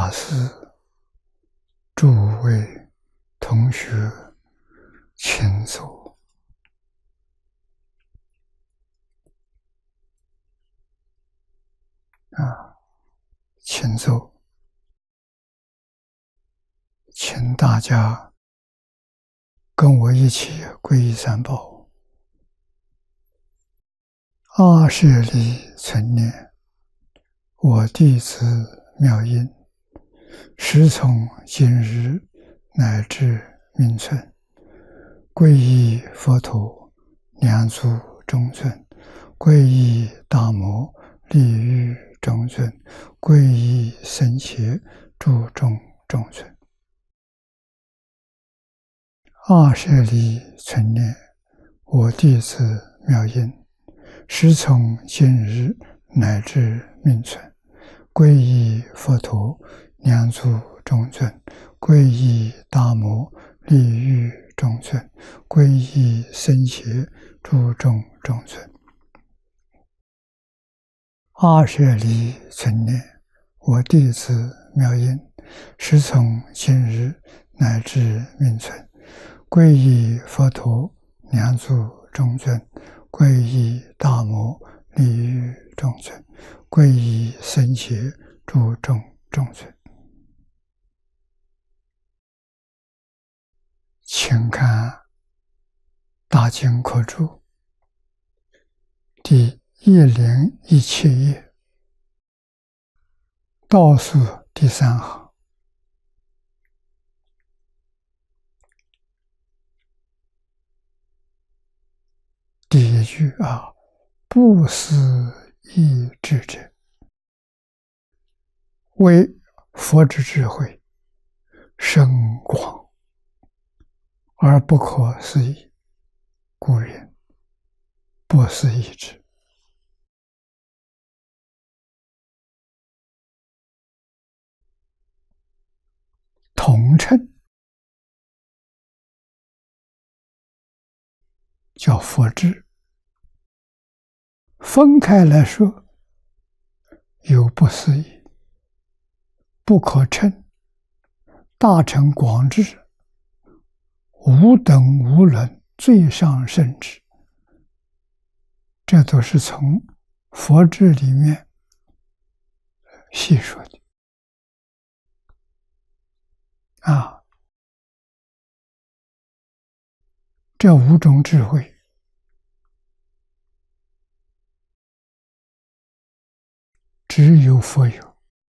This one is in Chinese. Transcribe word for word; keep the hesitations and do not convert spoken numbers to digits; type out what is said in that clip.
法师、诸位同学，请坐。啊，请坐，请大家跟我一起皈依三宝。阿舍利存念，我弟子妙音，时从今日乃至命存，皈依佛陀，两足中尊；皈依大摩，利欲中尊；皈依僧伽，注重中尊。阿舍利存念，我弟子妙音，时从今日乃至命存，皈依佛陀，两足中尊；皈依大摩，利欲中尊；皈依僧伽，注重中尊。阿舍利存念，我弟子妙音，时从今日乃至命存，皈依佛陀，两足中尊；皈依大摩，利欲中尊；皈依僧伽，注重中尊。请看大经课注第一零一七页，倒数第三行，第一句啊，不思议智者，为佛之智慧深广而不可思议，故云不思议智。统称叫佛智，分开来说有不思议、不可称、大乘广智、无等无伦、最上圣智，这都是从佛智里面细说的啊。这五种智慧只有佛有，